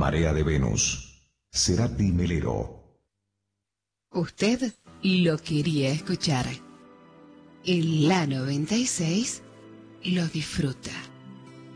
Marea de Venus. Cerati Melero. Usted lo quería escuchar. En la 96 lo disfruta.